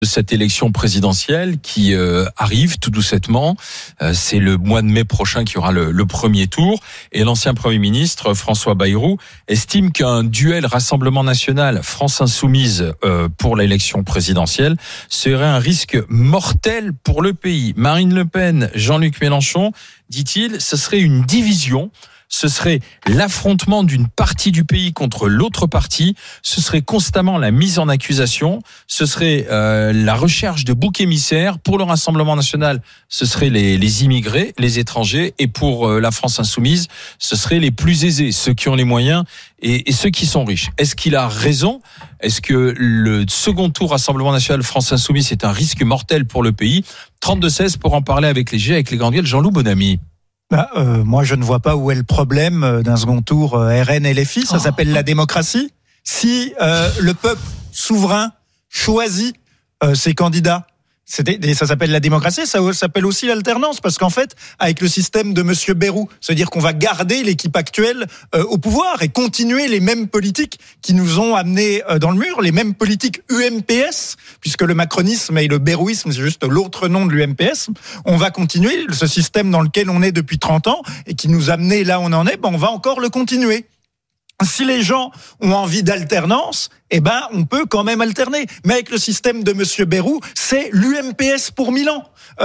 de cette élection présidentielle qui arrive tout doucettement. C'est le mois de mai prochain qu'il y aura le premier tour. Et l'ancien Premier ministre, François Bayrou, estime qu'un duel Rassemblement national France Insoumise pour l'élection présidentielle serait un risque mortel pour le pays. Marine Le Pen, Jean-Luc Mélenchon, dit-il, ce serait une division. Ce serait l'affrontement d'une partie du pays contre l'autre partie. Ce serait constamment la mise en accusation. Ce serait la recherche de boucs émissaires. Pour le Rassemblement national, ce serait les immigrés, les étrangers. Et pour la France insoumise, ce serait les plus aisés, ceux qui ont les moyens et ceux qui sont riches. Est-ce qu'il a raison ? Est-ce que le second tour Rassemblement national France insoumise est un risque mortel pour le pays ? 32-16 pour en parler avec les grandes gueules. Jean-Loup Bonamy. Moi, je ne vois pas où est le problème d'un second tour RN et LFI. Ça s'appelle la démocratie. Si le peuple souverain choisit ses candidats, ça s'appelle la démocratie, ça s'appelle aussi l'alternance, parce qu'en fait, avec le système de Monsieur Bayrou, c'est-à-dire qu'on va garder l'équipe actuelle au pouvoir et continuer les mêmes politiques qui nous ont amenés dans le mur, les mêmes politiques UMPS, puisque le macronisme et le bayrouisme, c'est juste l'autre nom de l'UMPS. On va continuer ce système dans lequel on est depuis 30 ans et qui nous a amenés là où on en est, on va encore le continuer. Si les gens ont envie d'alternance, on peut quand même alterner. Mais avec le système de Monsieur Bayrou, c'est l'UMPS pour Milan.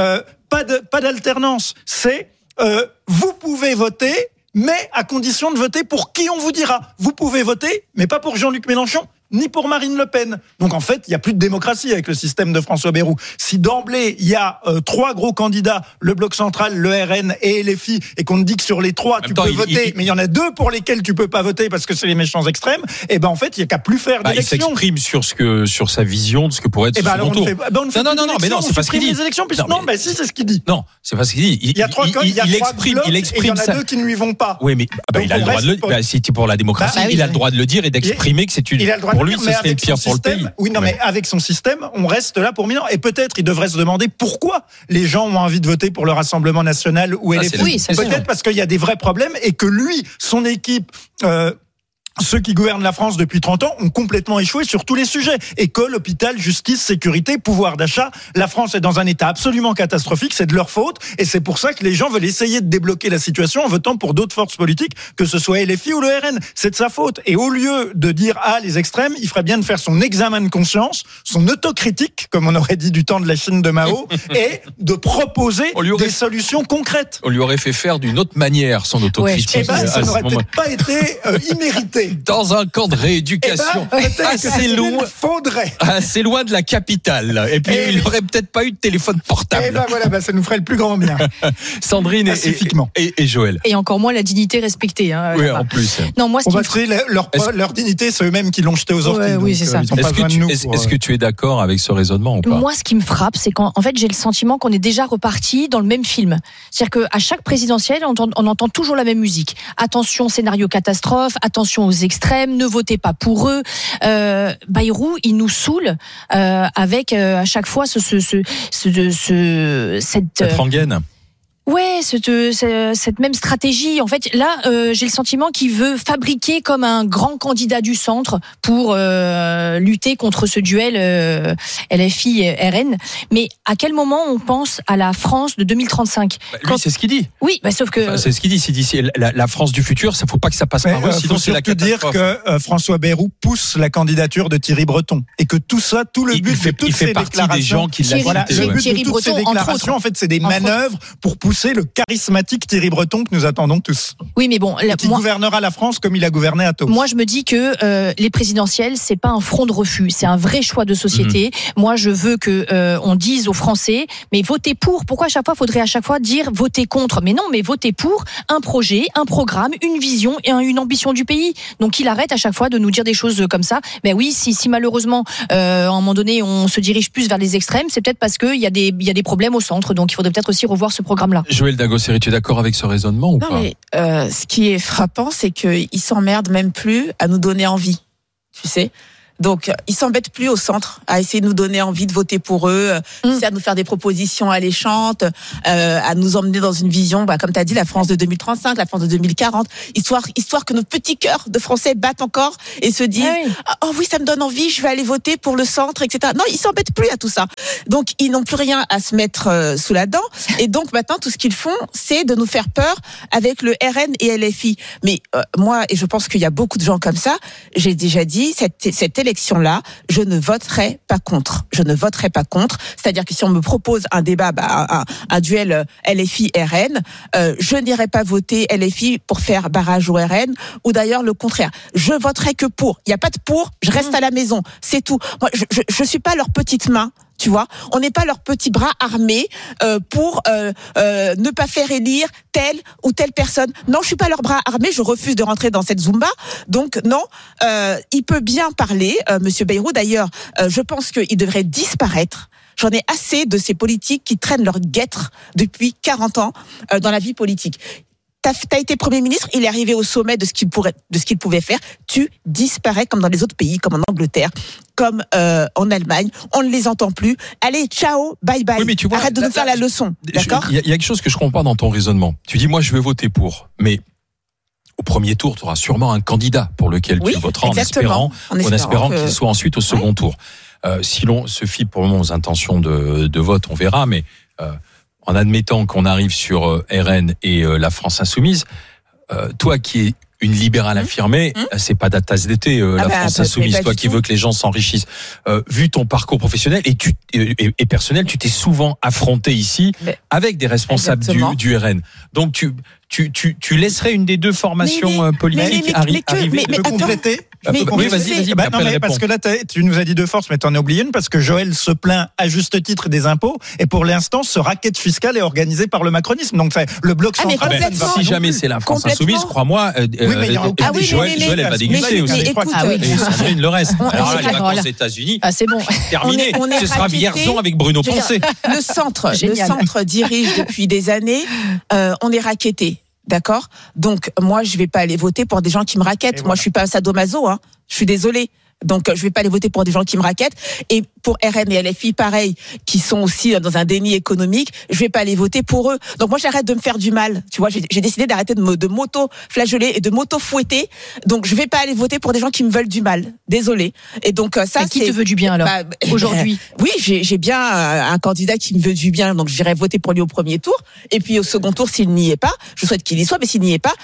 Pas d'alternance. C'est vous pouvez voter, mais à condition de voter pour qui on vous dira. Vous pouvez voter, mais pas pour Jean-Luc Mélenchon, ni pour Marine Le Pen. Donc en fait, il n'y a plus de démocratie avec le système de François Bayrou. Si d'emblée, il y a 3 gros candidats, le Bloc Central, le RN et LFI, et qu'on te dit que sur les 3, tu peux voter, mais il y en a 2 pour lesquels tu peux pas voter parce que c'est les méchants extrêmes, en fait, il n'y a qu'à plus faire d'élections. Il s'exprime sur sa vision de ce que pourrait être ce second tour. Non, c'est pas ce qu'il dit. Les élections, si, c'est ce qu'il dit. Non, c'est pas ce qu'il dit. Il y a 3 il exprime et il y en a 2 qui ne lui vont pas. Oui, mais il a le droit de le dire. Si tu pour la démocratie, il a le droit de le dire et d'exprimer que c'est une. Pour lui, ce serait pire pour le pays. Oui, mais avec son système, on reste là pour Milan. Et peut-être, il devrait se demander pourquoi les gens ont envie de voter pour le Rassemblement national ou LFI. Peut-être parce qu'il y a des vrais problèmes et que lui, son équipe, ceux qui gouvernent la France depuis 30 ans ont complètement échoué sur tous les sujets. École, hôpital, justice, sécurité, pouvoir d'achat. La France est dans un état absolument catastrophique. C'est de leur faute. Et c'est pour ça que les gens veulent essayer de débloquer la situation en votant pour d'autres forces politiques, que ce soit LFI ou le RN. C'est de sa faute. Et au lieu de dire, les extrêmes, il ferait bien de faire son examen de conscience, son autocritique, comme on aurait dit du temps de la Chine de Mao, et de proposer des solutions concrètes. On lui aurait fait faire d'une autre manière son autocritique. Ça n'aurait peut-être pas été immérité. Dans un camp de rééducation assez loin de la capitale. Et puis il n'aurait peut-être pas eu de téléphone portable. Ça nous ferait le plus grand bien. Sandrine et Joël. Et encore moins la dignité respectée. Oui, en plus. Non, moi, leur dignité, c'est eux-mêmes qui l'ont jeté aux orties. Oui, c'est ça. Est-ce que tu es d'accord avec ce raisonnement ou pas ? Moi, ce qui me frappe, c'est qu'en fait, j'ai le sentiment qu'on est déjà reparti dans le même film. C'est-à-dire qu'à chaque présidentielle, on entend toujours la même musique. Attention, scénario catastrophe, attention aux extrêmes, ne votez pas pour eux. Bayrou, il nous saoule avec à chaque fois cette rengaine. Ouais, cette même stratégie. En fait, là, j'ai le sentiment qu'il veut fabriquer comme un grand candidat du centre pour lutter contre ce duel LFI-RN. Mais à quel moment on pense à la France de 2035 ? C'est ce qu'il dit. Oui, sauf que... c'est ce qu'il dit. Il dit la France du futur, ça faut pas que ça passe par eux, sinon c'est la catastrophe. Dire que François Bayrou pousse la candidature de Thierry Breton. Et que tout ça, tout le but de toutes ces déclarations... des gens qui l'ont le but de toutes ces déclarations, en fait, c'est des manœuvres pour pousser le charismatique Thierry Breton que nous attendons tous. Oui, mais bon, qui gouvernera la France comme il a gouverné à Tours. Moi, je me dis que les présidentielles, c'est pas un front de refus, c'est un vrai choix de société. Moi, je veux que on dise aux Français, mais votez pour. Pourquoi faudrait à chaque fois dire votez contre ? Mais non, mais votez pour un projet, un programme, une vision et une ambition du pays. Donc, il arrête à chaque fois de nous dire des choses comme ça. Mais oui, si malheureusement, à un moment donné, on se dirige plus vers les extrêmes, c'est peut-être parce qu'il y a des problèmes au centre. Donc, il faudrait peut-être aussi revoir ce programme-là. Joël Dagossery, tu es d'accord avec ce raisonnement ou pas ? Non, mais ce qui est frappant, c'est qu'ils s'emmerdent même plus à nous donner envie. Tu sais, Donc, ils s'embêtent plus au centre à essayer de nous donner envie de voter pour eux, à nous faire des propositions alléchantes, à nous emmener dans une vision, comme tu as dit, la France de 2035, la France de 2040, histoire que nos petits cœurs de Français battent encore et se disent oh oui, ça me donne envie, je vais aller voter pour le centre, etc. Non, ils s'embêtent plus à tout ça. Donc, ils n'ont plus rien à se mettre sous la dent. Et donc, maintenant, tout ce qu'ils font, c'est de nous faire peur avec le RN et LFI. Mais moi, et je pense qu'il y a beaucoup de gens comme ça, j'ai déjà dit, cette élection-là, je ne voterai pas contre. Je ne voterai pas contre. C'est-à-dire que si on me propose un débat, un duel LFI-RN, je n'irai pas voter LFI pour faire barrage au RN, ou d'ailleurs le contraire. Je voterai que pour. Il n'y a pas de pour, je reste à la maison. C'est tout. Moi, je suis pas leur petite main. Tu vois, on n'est pas leurs petits bras armés pour ne pas faire élire telle ou telle personne. Non, je suis pas leurs bras armés. Je refuse de rentrer dans cette Zumba. Donc non, il peut bien parler, Monsieur Bayrou. D'ailleurs, je pense qu'il devrait disparaître. J'en ai assez de ces politiques qui traînent leur guêtre depuis 40 ans dans la vie politique. T'as été Premier ministre, il est arrivé au sommet de ce qu'il pouvait faire. Tu disparais comme dans les autres pays, comme en Angleterre, comme en Allemagne. On ne les entend plus. Allez, ciao, bye bye. Oui, mais tu vois, arrête de nous faire la leçon. D'accord ? Il y a quelque chose que je comprends pas dans ton raisonnement. Tu dis, moi, je vais voter pour. Mais au premier tour, tu auras sûrement un candidat pour lequel tu voteras en espérant qu'il soit ensuite au second tour. Si l'on se fie pour le moment aux intentions de vote, on verra, mais en admettant qu'on arrive sur RN et la France Insoumise, toi qui es une libérale affirmée, c'est pas ta tasse d'été, la France Insoumise, toi qui veux que les gens s'enrichissent. Vu ton parcours professionnel et personnel, tu t'es souvent affronté ici avec des responsables du RN. Donc tu laisserais une des deux formations politiques arriver. Mais compléter. Oui, vas-y. Non, mais parce que là, tu nous as dit deux forces, mais t'en as oublié une, parce que Joël se plaint à juste titre des impôts, et pour l'instant, ce racket fiscal est organisé par le macronisme. Donc, le bloc central. Si jamais c'est la France Insoumise, crois-moi, Joël, elle va déguster aussi. Et Sandrine le reste. Alors là, les vacances aux États-Unis, c'est bon. Terminé. Ce sera Vierzon avec Bruno Poncet. Le centre dirige depuis des années. On est racketté. D'accord ? Donc, moi, je vais pas aller voter pour des gens qui me raquettent. Moi, je suis pas sadomaso, hein. Je suis désolée. Donc, je vais pas aller voter pour des gens qui me raquettent. Et pour RN et LFI, pareil, qui sont aussi dans un déni économique, je vais pas aller voter pour eux. Donc, moi, j'arrête de me faire du mal. Tu vois, j'ai décidé d'arrêter de m'auto-flageller et de m'auto-fouetter. Donc, je vais pas aller voter pour des gens qui me veulent du mal. Désolée. Et donc, ça, qui te veut du bien, alors, aujourd'hui? Oui, j'ai bien un candidat qui me veut du bien. Donc, j'irai voter pour lui au premier tour. Et puis, au second tour, s'il n'y est pas, je souhaite qu'il y soit, mais s'il n'y est pas,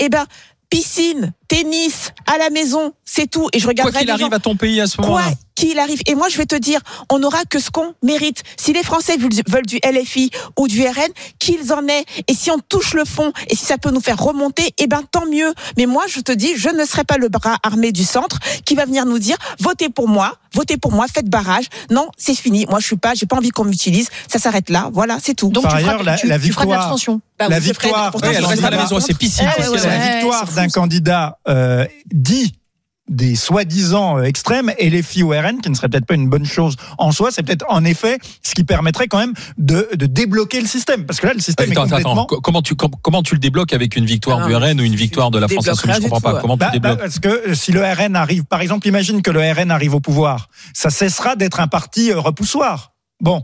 piscine, tennis, à la maison, c'est tout. Et je regarderai. Quoi qu'il arrive à ton pays à ce moment-là. Quoi qu'il arrive. Et moi, je vais te dire, on n'aura que ce qu'on mérite. Si les Français veulent du LFI ou du RN, qu'ils en aient. Et si on touche le fond, et si ça peut nous faire remonter, tant mieux. Mais moi, je te dis, je ne serai pas le bras armé du centre qui va venir nous dire, votez pour moi, faites barrage. Non, c'est fini. Moi, j'ai pas envie qu'on m'utilise. Ça s'arrête là. Voilà, c'est tout. Donc, par ailleurs, la victoire, tu feras de l'abstention. La victoire, elle reste à la maison, c'est piscine. La victoire d'un candidat dit des soi-disant extrêmes, et les filles au RN, qui ne serait peut-être pas une bonne chose en soi, c'est peut-être en effet ce qui permettrait quand même de débloquer le système. Parce que là, le système est complètement... Comment tu le débloques avec une victoire du RN ou une victoire de la France Insoumise? Je comprends pas. Comment tu le débloques? Parce que si le RN arrive, par exemple, imagine que le RN arrive au pouvoir, ça cessera d'être un parti repoussoir. Bon,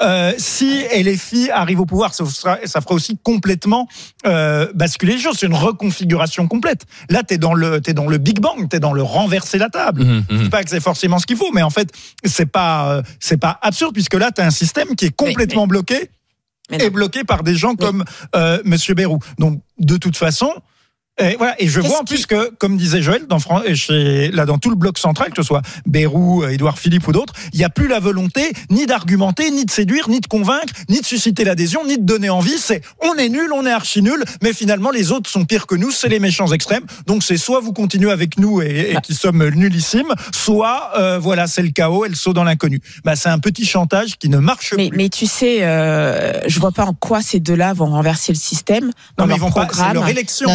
si LFI arrive au pouvoir, ça fera aussi complètement basculer les choses. C'est une reconfiguration complète. Là, t'es dans le Big Bang, t'es dans le renverser la table. Je dis pas que c'est forcément ce qu'il faut, mais en fait, c'est pas absurde, puisque là, t'as un système qui est complètement bloqué et bloqué par des gens comme Monsieur Bayrou. Donc, de toute façon. Et voilà. Et je vois en plus que, comme disait Joël, dans tout le bloc central, que ce soit Bayrou, Édouard Philippe ou d'autres, il n'y a plus la volonté ni d'argumenter, ni de séduire, ni de convaincre, ni de susciter l'adhésion, ni de donner envie. C'est on est nul, on est archi nul, mais finalement les autres sont pires que nous, c'est les méchants extrêmes. Donc c'est soit vous continuez avec nous et qui sommes nullissimes, soit c'est le chaos et le saut dans l'inconnu. C'est un petit chantage qui ne marche plus. Mais tu sais, je vois pas en quoi ces deux-là vont renverser le système. Non, mais ils vont pas. C'est leur élection. Non, c'est pas.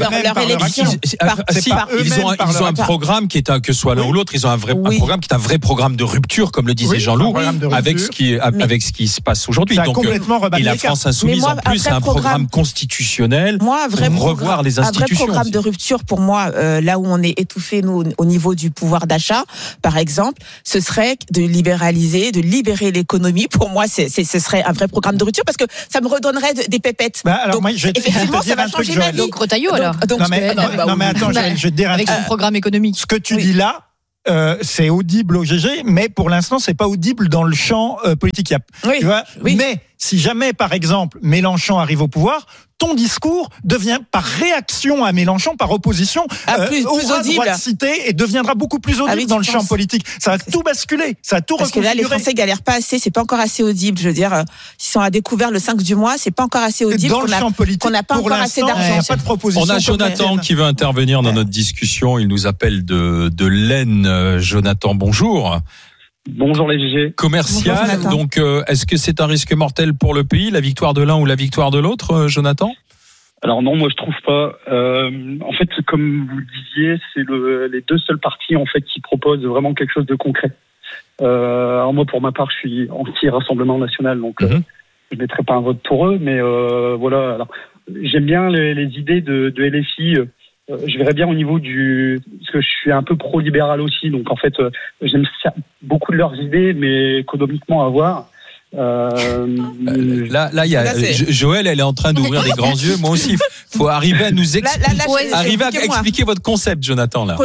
leur élection. Ils ont un programme qui est que soit l'un ou l'autre, ils ont un programme qui est un vrai programme de rupture, comme le disait Jean-Loup, avec ce qui se passe aujourd'hui. Donc, et la France insoumise en plus, c'est un programme constitutionnel pour revoir les institutions. Un vrai programme de rupture pour moi, là où on est étouffé nous au niveau du pouvoir d'achat, par exemple, ce serait de libéraliser, de libérer l'économie. Pour moi, ce serait un vrai programme de rupture parce que ça me redonnerait des pépettes. Alors moi, effectivement, ça va changer ma vie. Donc Retailleau alors. Non mais attends, je vais te dire avec son programme économique. Ce que tu dis là, c'est audible au GG, mais pour l'instant, c'est pas audible dans le champ politique. Tu vois, mais si jamais, par exemple, Mélenchon arrive au pouvoir, ton discours devient par réaction à Mélenchon, par opposition, aura droit de citer et deviendra beaucoup plus audible dans le champ politique. Ça va tout basculer, ça va tout reconfigurer. Parce que là, les Français galèrent pas assez, c'est pas encore assez audible. Je veux dire, si on a découvert le 5 du mois, c'est pas encore assez audible. Dans le champ politique, qu'on n'a pas encore assez d'argent. Il n'y a pas de proposition. On a Jonathan qui veut intervenir dans notre discussion. Il nous appelle de l'Aisne. Jonathan, bonjour. Bonjour les GG. Commercial, bonjour, donc est-ce que c'est un risque mortel pour le pays, la victoire de l'un ou la victoire de l'autre, Jonathan ? Alors non, moi je trouve pas. En fait, comme vous le disiez, c'est les deux seuls partis en fait qui proposent vraiment quelque chose de concret. Alors moi, pour ma part, je suis anti-Rassemblement National, donc je mettrai pas un vote pour eux, mais voilà. Alors, j'aime bien les idées de LFI. Je verrais bien au niveau parce que je suis un peu pro-libéral aussi, donc en fait, j'aime beaucoup de leurs idées, mais économiquement à voir. Là, il y a Joël, elle est en train d'ouvrir des grands yeux. Moi aussi, faut arriver à nous expliquer votre concept, Jonathan. Là.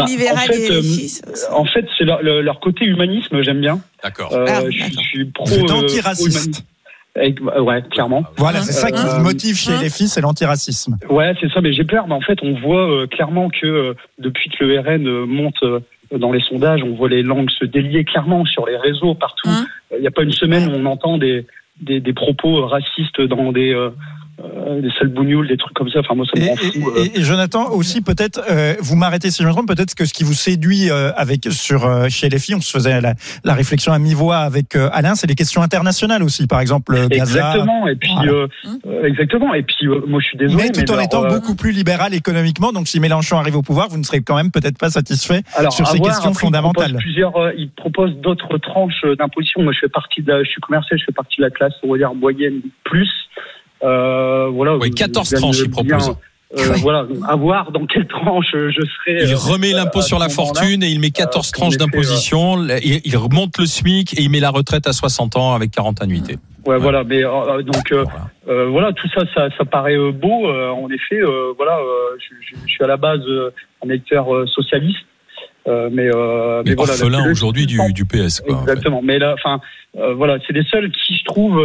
En fait, c'est leur côté humanisme, j'aime bien. D'accord. Je suis pro. C'est antiraciste. Ouais, clairement. Voilà, c'est ça qui motive chez les filles, c'est l'antiracisme. Ouais, c'est ça, mais j'ai peur. Mais en fait, on voit clairement que depuis que le RN monte dans les sondages, on voit les langues se délier clairement sur les réseaux partout. Il n'y a pas une semaine où on entend des propos racistes dans des sales bougnoules, des trucs comme ça. Enfin, moi, ça me rend fou. Et Jonathan, aussi, peut-être, vous m'arrêtez si je me trompe, peut-être que ce qui vous séduit chez les filles, on se faisait la réflexion à mi-voix avec Alain, c'est les questions internationales aussi, par exemple, Gaza. Exactement. Et puis, exactement. Et puis, moi, je suis désolé. Mais tout en étant beaucoup plus libéral économiquement, donc si Mélenchon arrive au pouvoir, vous ne serez quand même peut-être pas satisfait sur ces questions fondamentales. Il propose d'autres tranches d'imposition. Moi, je suis commercial, je fais partie de la classe, on va dire, moyenne plus. Voilà. Oui, 14 tranches, il propose. Voilà, à voir dans quelle tranche je serai. Il remet l'impôt sur la fortune et il met 14 tranches d'imposition. Il remonte le SMIC et il met la retraite à 60 ans avec 40 annuités. Ouais, voilà. Mais donc voilà, tout ça paraît beau. En effet, voilà, je suis à la base un électeur socialiste. Mais voilà, orphelin aujourd'hui du PS. Quoi, exactement. En fait. Mais là, voilà, c'est les seuls qui je trouve.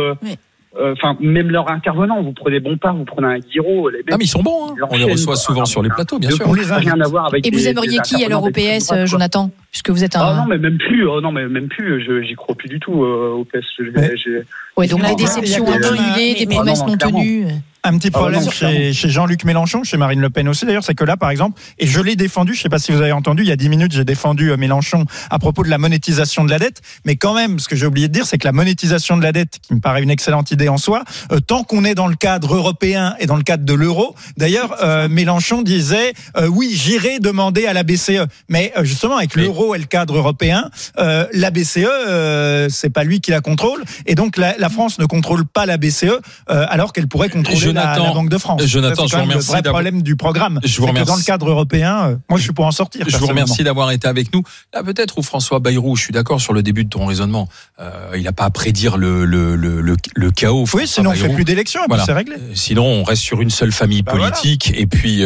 Même leurs intervenants, vous prenez Bompard, vous prenez un Guiraud. Mais ils sont bons, hein. On les reçoit souvent sur les plateaux, bien sûr. Rien à voir avec. Et vous aimeriez qui alors au PS, Jonathan, puisque vous êtes un. Non, mais même plus. J'y crois plus du tout au PS. Ouais, donc la déception accumulée, des promesses non tenues. Un petit problème chez Jean-Luc Mélenchon, chez Marine Le Pen aussi d'ailleurs, c'est que là par exemple, et je l'ai défendu, je sais pas si vous avez entendu, il y a 10 minutes j'ai défendu Mélenchon à propos de la monétisation de la dette, mais quand même ce que j'ai oublié de dire c'est que la monétisation de la dette, qui me paraît une excellente idée en soi, tant qu'on est dans le cadre européen et dans le cadre de l'euro, d'ailleurs Mélenchon disait oui j'irai demander à la BCE, mais justement avec l'euro et le cadre européen, la BCE c'est pas lui qui la contrôle, et donc la France ne contrôle pas la BCE alors qu'elle pourrait contrôler la Banque de France. Jonathan, je vous remercie. C'est le vrai problème du programme. Je vous remercie. Dans le cadre européen, moi je suis pour en sortir. Je vous remercie d'avoir été avec nous. Là, peut-être où François Bayrou, je suis d'accord sur le début de ton raisonnement. Il n'a pas à prédire le chaos. Oui, sinon on fait plus d'élections et puis c'est réglé. Sinon, on reste sur une seule famille politique et puis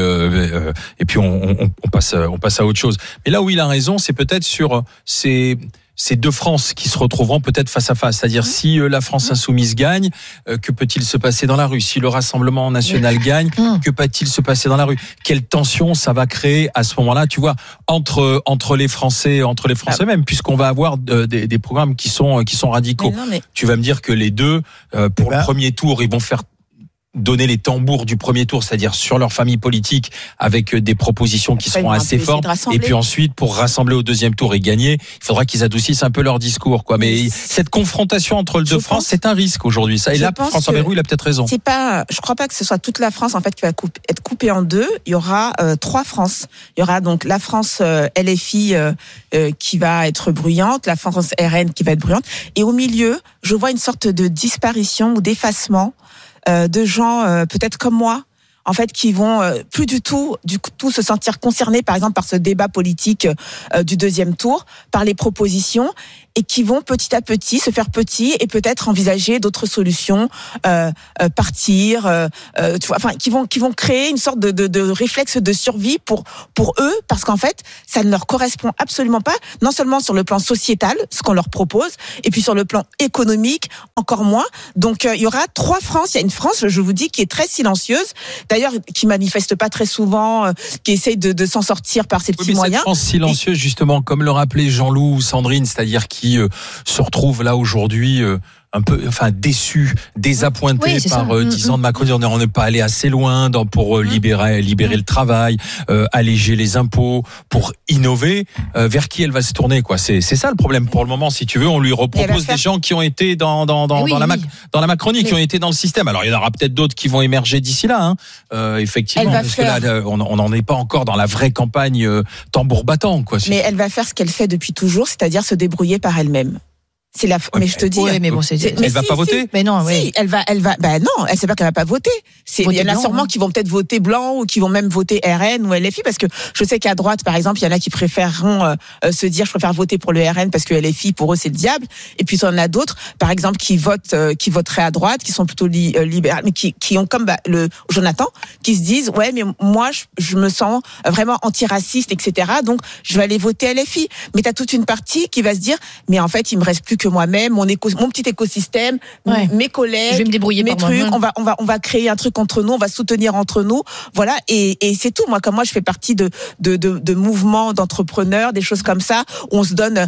on passe à autre chose. Mais là où il a raison, c'est peut-être sur ces deux France qui se retrouveront peut-être face à face. C'est-à-dire, si la France insoumise gagne, que peut-il se passer dans la rue ? Si le Rassemblement national gagne, que peut-il se passer dans la rue ? Quelle tension ça va créer à ce moment-là, tu vois, entre les Français même, puisqu'on va avoir des programmes qui sont radicaux. Tu vas me dire que les deux, pour le premier tour, ils vont faire donner les tambours du premier tour, c'est-à-dire sur leur famille politique, avec des propositions qui seront assez fortes. Et puis ensuite, pour rassembler au deuxième tour et gagner, il faudra qu'ils adoucissent un peu leur discours, quoi. Mais cette confrontation entre le de France, c'est un risque aujourd'hui. Ça, et là, François Bayrou, il a peut-être raison. Je crois pas que ce soit toute la France, en fait, qui va être coupée en deux. Il y aura 3 France. Il y aura donc la France LFI qui va être bruyante, la France RN qui va être bruyante. Et au milieu, je vois une sorte de disparition ou d'effacement de gens peut-être comme moi, en fait, qui vont plus du tout se sentir concernés, par exemple, par ce débat politique du deuxième tour, par les propositions, et qui vont petit à petit se faire petits et peut-être envisager d'autres solutions, partir, tu vois, enfin, qui vont créer une sorte de réflexe de survie pour eux, parce qu'en fait, ça ne leur correspond absolument pas, non seulement sur le plan sociétal, ce qu'on leur propose, et puis sur le plan économique, encore moins. Donc, il y aura 3 France. Il y a une France, je vous dis, qui est très silencieuse, d'ailleurs, qui manifeste pas très souvent, qui essaye de s'en sortir par ses petits moyens. Cette France silencieuse, justement, comme le rappelait Jean-Loup ou Sandrine, c'est-à-dire qui se retrouve là aujourd'hui un peu, enfin, déçu, désappointé par 10 ans de Macron. On n'est pas allé assez loin pour libérer le travail, alléger les impôts, pour innover. Vers qui elle va se tourner, quoi? C'est ça le problème pour le moment. Si tu veux, on lui repropose des gens qui ont été dans la Macronie, qui ont été dans le système. Alors il y en aura peut-être d'autres qui vont émerger d'ici là, effectivement, parce que là, on n'en est pas encore dans la vraie campagne tambour battant, quoi. Mais elle va faire ce qu'elle fait depuis toujours, c'est-à-dire se débrouiller par elle-même. Mais je te dis. Ouais, mais bon, elle va pas voter? Mais non, si, elle va, non, elle sait pas qu'elle va pas voter. Il y en a sûrement qui vont peut-être voter blanc ou qui vont même voter RN ou LFI, parce que je sais qu'à droite, par exemple, il y en a qui préféreront se dire, je préfère voter pour le RN parce que LFI, pour eux, c'est le diable. Et puis, il y en a d'autres, par exemple, qui voteraient à droite, qui sont plutôt libérales, mais qui ont comme le Jonathan, qui se disent, ouais, mais moi, je me sens vraiment antiraciste, etc. Donc, je vais aller voter LFI. Mais t'as toute une partie qui va se dire, mais en fait, il me reste plus que moi-même, mon petit écosystème, mes collègues, je vais me débrouiller mes trucs, on va créer un truc entre nous, on va soutenir entre nous, voilà, et c'est tout. Moi, comme moi, je fais partie de mouvements d'entrepreneurs, des choses comme ça, où on se donne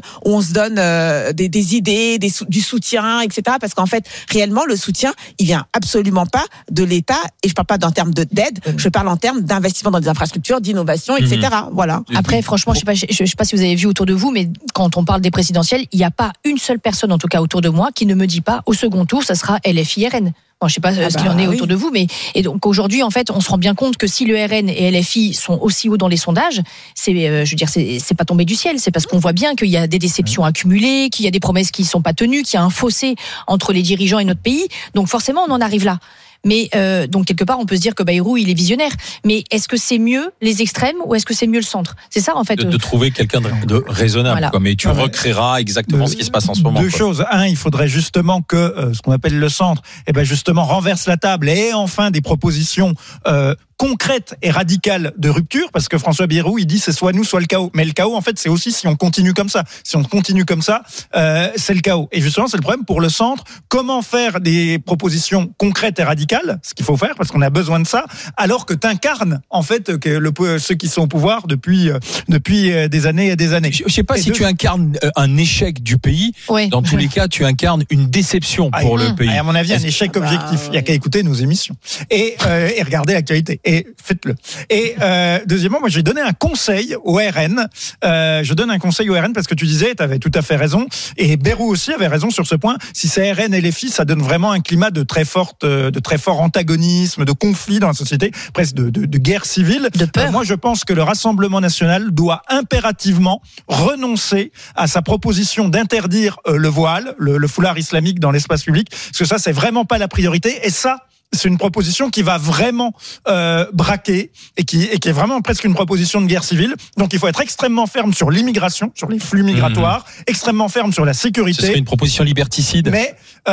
des idées, du soutien, etc. Parce qu'en fait, réellement, le soutien, il vient absolument pas de l'État, et je parle pas en termes d'aide, je parle en termes d'investissement dans des infrastructures, d'innovation, etc. Voilà. Après, franchement, je sais pas si vous avez vu autour de vous, mais quand on parle des présidentielles, il n'y a pas une seule personne, en tout cas autour de moi, qui ne me dit pas au second tour, ça sera LFI-RN. Bon, je sais pas ce qu'il en est autour de vous, mais et donc aujourd'hui, en fait, on se rend bien compte que si le RN et LFI sont aussi hauts dans les sondages, c'est pas tombé du ciel. C'est parce qu'on voit bien qu'il y a des déceptions accumulées, qu'il y a des promesses qui sont pas tenues, qu'il y a un fossé entre les dirigeants et notre pays. Donc forcément, on en arrive là. Mais donc quelque part, on peut se dire que Bayrou, il est visionnaire. Mais est-ce que c'est mieux les extrêmes ou est-ce que c'est mieux le centre? C'est ça, en fait. De trouver quelqu'un de raisonnable. Voilà. Mais tu recréeras exactement ce qui se passe en ce moment. Deux choses. Il faudrait justement que ce qu'on appelle le centre, justement renverse la table et ait enfin des propositions concrète et radicale de rupture, parce que François Bayrou, il dit c'est soit nous, soit le chaos. Mais le chaos, en fait, c'est aussi si on continue comme ça. Si on continue comme ça, c'est le chaos. Et justement, c'est le problème pour le centre. Comment faire des propositions concrètes et radicales, ce qu'il faut faire, parce qu'on a besoin de ça, alors que t'incarnes, en fait, ceux qui sont au pouvoir depuis des années et des années. Je sais pas si tu incarnes un échec du pays. Oui. Dans tous les cas, tu incarnes une déception pour le pays. À mon avis, un échec objectif. Il y a qu'à écouter nos émissions. Et regarder l'actualité. Et faites-le. Et deuxièmement, moi, j'ai donné un conseil au RN. Je donne un conseil au RN parce que tu disais, tu avais tout à fait raison. Et Bayrou aussi avait raison sur ce point. Si c'est RN et les filles, ça donne vraiment un climat de très fort antagonisme, de conflit dans la société, presque de guerre civile. De peur. Moi, je pense que le Rassemblement national doit impérativement renoncer à sa proposition d'interdire le voile, le foulard islamique dans l'espace public, parce que ça, c'est vraiment pas la priorité. Et ça, c'est une proposition qui va vraiment braquer et qui est vraiment presque une proposition de guerre civile. Donc il faut être extrêmement ferme sur l'immigration, sur les flux migratoires, extrêmement ferme sur la sécurité. Ce serait une proposition liberticide. Mais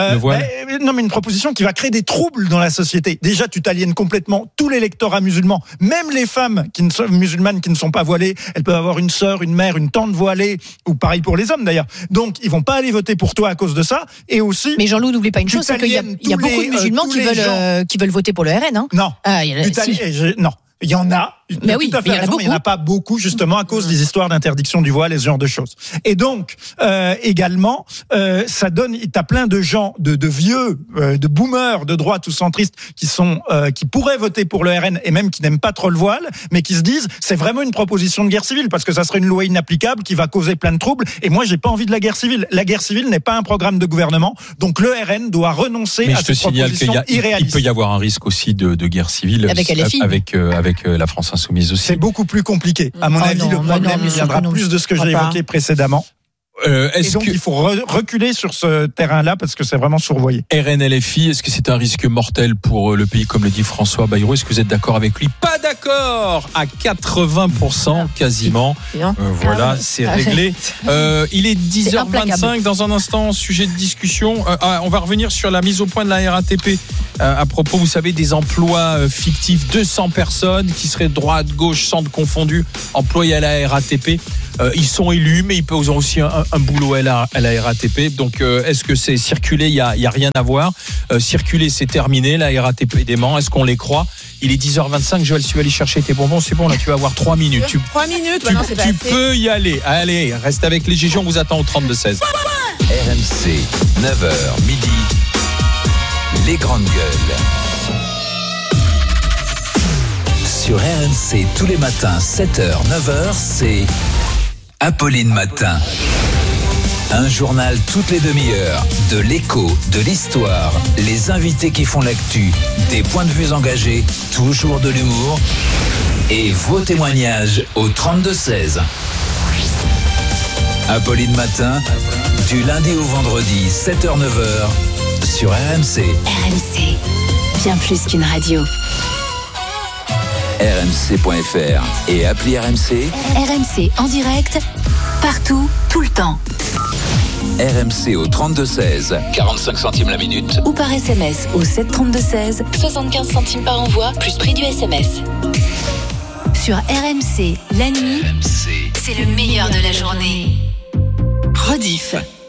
une proposition qui va créer des troubles dans la société. Déjà, tu t'aliènes complètement tout l'électorat musulman, même les femmes musulmanes qui ne sont pas voilées, elles peuvent avoir une sœur, une mère, une tante voilée, ou pareil pour les hommes d'ailleurs. Donc ils vont pas aller voter pour toi à cause de ça. Et aussi. Mais Jean-Loup, n'oublie pas une chose, c'est qu'il y a beaucoup de musulmans qui veulent voter pour le RN. Hein. Non. Non, il y en a. Mais oui, tout à fait mais il y en a raison, mais il n'y en a pas beaucoup justement à cause des histoires d'interdiction du voile et ce genre de choses. Et donc également, ça donne, t'as plein de gens, de vieux, de boomers, de droite ou centristes qui pourraient voter pour le RN et même qui n'aiment pas trop le voile, mais qui se disent c'est vraiment une proposition de guerre civile parce que ça serait une loi inapplicable qui va causer plein de troubles. Et moi, j'ai pas envie de la guerre civile. La guerre civile n'est pas un programme de gouvernement, donc le RN doit renoncer à cette proposition irréaliste. Il peut y avoir un risque aussi de guerre civile avec LFI, avec la France Insoumise aussi. C'est beaucoup plus compliqué. À mon avis, le problème viendra plus de ce que j'ai évoqué précédemment. Et donc il faut reculer sur ce terrain-là parce que c'est vraiment survoyé. RN-LFI, est-ce que c'est un risque mortel pour le pays, comme le dit François Bayrou? Est-ce que vous êtes d'accord avec lui? Pas d'accord à 80% quasiment. Voilà, c'est réglé. Il est 10h25 dans un instant, sujet de discussion. On va revenir sur la mise au point de la RATP à propos, vous savez, des emplois fictifs. 200 personnes qui seraient droite, gauche, centre confondus, employés à la RATP. Ils sont élus, mais ils ont aussi un boulot à la RATP. Donc, est-ce que c'est circuler? Il y a rien à voir. Circuler, c'est terminé. La RATP dément. Est-ce qu'on les croit? Il est 10h25. Joël, tu vas aller chercher tes bonbons. C'est bon, là, tu vas avoir 3 minutes. 3 minutes. Tu peux y aller. Allez, reste avec les GG. On vous attend au 32-16. RMC, 9h midi. Les grandes gueules. Sur RMC, tous les matins, 7h, 9h, c'est Apolline Matin. Un journal toutes les demi-heures, de l'écho, de l'histoire, les invités qui font l'actu, des points de vue engagés, toujours de l'humour et vos témoignages au 32-16. Apolline Matin, du lundi au vendredi, 7h, 9h, sur RMC. RMC, bien plus qu'une radio. RMC.fr et appli RMC. RMC en direct, partout, tout le temps. RMC au 32-16, 45 centimes la minute. Ou par SMS au 732-16, 75 centimes par envoi, plus prix du SMS. Sur RMC, la nuit, c'est le meilleur de la journée. Rediff.